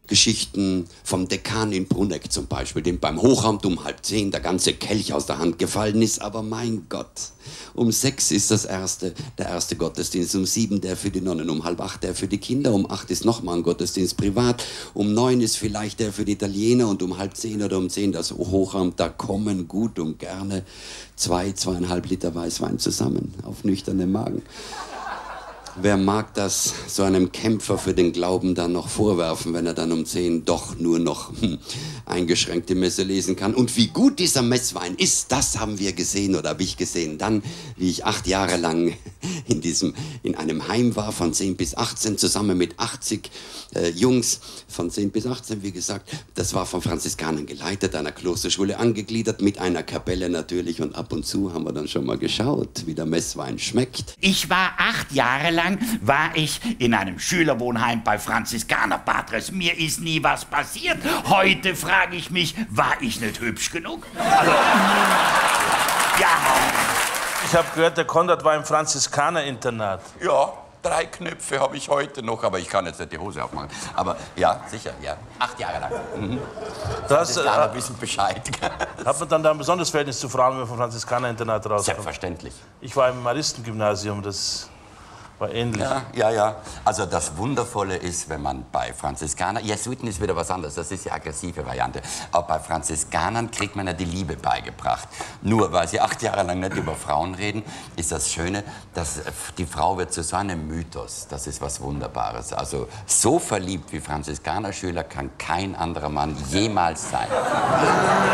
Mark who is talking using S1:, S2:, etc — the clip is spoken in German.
S1: Geschichten vom Dekan in Bruneck zum Beispiel, dem beim Hochamt um 9:30 der ganze Kelch aus der Hand gefallen ist. Aber mein Gott, um 6 ist der erste Gottesdienst, um 7 der für die Nonnen, um 7:30 der für die Kinder, um 8 ist nochmal ein Gottesdienst privat, um 9 ist vielleicht der für die Italiener und um 9:30 oder um 10 das Hochamt. Da kommen gut und gerne 2,5 Liter Weißwein zusammen auf nüchternem Magen. Wer mag das so einem Kämpfer für den Glauben dann noch vorwerfen, wenn er dann um 10 doch nur noch eingeschränkte Messe lesen kann? Und wie gut dieser Messwein ist, das haben wir gesehen oder habe ich gesehen. Dann, wie ich 8 Jahre lang in einem Heim war, von 10 bis 18, zusammen mit 80 Jungs, von 10 bis 18, wie gesagt. Das war von Franziskanern geleitet, einer Klosterschule angegliedert, mit einer Kapelle natürlich. Und ab und zu haben wir dann schon mal geschaut, wie der Messwein schmeckt.
S2: Ich war 8 Jahre lang in einem Schülerwohnheim bei Franziskanerpatres. Mir ist nie was passiert. Heute frage ich mich, war ich nicht hübsch genug? Also, ja.
S3: Ich habe gehört, der Konrad war im Franziskanerinternat.
S1: Ja, 3 Knöpfe habe ich heute noch, aber ich kann jetzt nicht die Hose aufmachen. Aber ja, sicher, ja. 8 Jahre lang. Franziskaner wissen Bescheid.
S3: Hat man dann da ein besonderes Verhältnis zu Frauen, wenn man vom Franziskanerinternat rauskommt?
S1: Selbstverständlich.
S3: Ich war im Maristengymnasium, das war ähnlich.
S1: Ja. Also das Wundervolle ist, wenn man bei Franziskanern, Jesuiten ist wieder was anderes, das ist die aggressive Variante, aber bei Franziskanern kriegt man ja die Liebe beigebracht. Nur weil sie 8 Jahre lang nicht über Frauen reden, ist das Schöne, dass die Frau wird zu so einem Mythos. Das ist was Wunderbares. Also so verliebt wie Franziskanerschüler kann kein anderer Mann jemals sein.